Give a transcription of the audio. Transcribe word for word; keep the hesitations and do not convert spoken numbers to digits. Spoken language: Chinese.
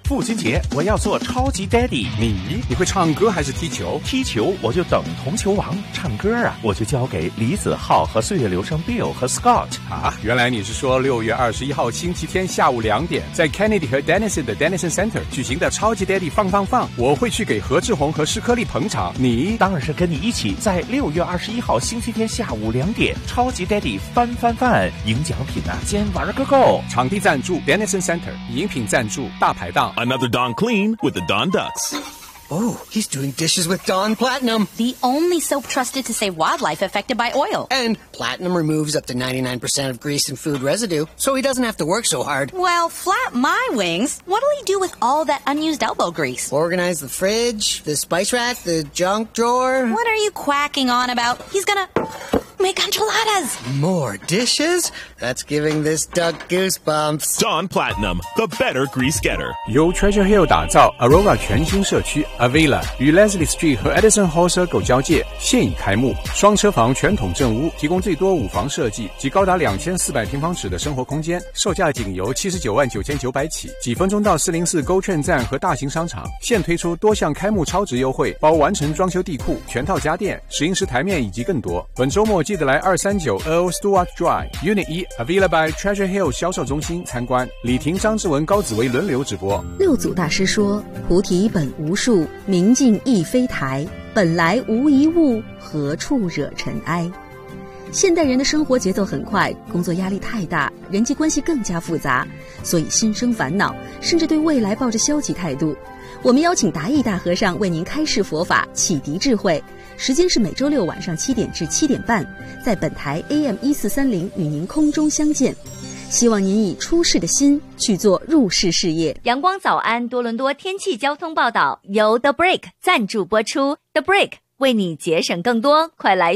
父亲节我要做超级 daddy。 你你会唱歌还是踢球？ 踢球我就等同球王，唱歌啊我就交给李子浩和岁月流声 Bill 和 Scott。 啊，原来你是说六月二十一号星期天下午两点，在 Kennedy 和 Denison 的 Denison Center 举行的超级 daddy 放放放，我会去给何志宏和施克利捧场。你当然是跟你一起，在六月二十一号星期天下午两点，超级 daddy 翻翻翻，赢奖品啊，先玩个够。 场地赞助 Denison Center， 饮品赞助大排档。 Another Dawn clean with the Dawn Ducks. Oh, he's doing dishes with Dawn Platinum. The only soap trusted to save wildlife affected by oil. And Platinum removes up to ninety-nine percent of grease and food residue, so he doesn't have to work so hard. Well, flap my wings. What'll he do with all that unused elbow grease? Organize the fridge, the spice rack, the junk drawer. What are you quacking on about? He's gonna make enchiladas. More dishes? That's giving this duck goosebumps. Dawn Platinum, the better grease getter. 由 Treasure Hill 打造 Aurora 全新社区 Avila 与 Leslie Street 和 Edison Hall Circle 交界，现已开幕。双车房全统正屋，提供最多五房设计及高达两千四百平方尺的生活空间，售价仅由七十九万九千九百起，几分钟到四零四 GoTrain 站和大型商场。现推出多项开幕超值优惠，包完成装修地库、全套家电、石英石台面以及更多。本周末记得来二三九 Earl Stewart Drive Unit 一 Avila by Treasure Hill 销售中心参观。李婷、张志文、高子维轮流直播。 六祖大师说：“菩提本无树，明镜亦非台，本来无一物，何处惹尘埃。”现代人的生活节奏很快，工作压力太大，人际关系更加复杂，所以心生烦恼，甚至对未来抱着消极态度。我们邀请达义大和尚为您开示佛法，启迪智慧。时间是每周六晚上七点至七点半，在本台 A M 一四三零与您空中相见。希望您以出世的心去做入世事业。 阳光早安多伦多天气交通报道由 The Break 赞助播出。 The Break 为你节省更多，快来